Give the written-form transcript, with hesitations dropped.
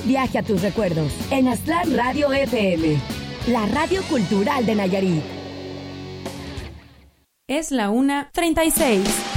viaje a tus recuerdos en Aztlán Radio FM, la radio cultural de Nayarit. Es la 1:36.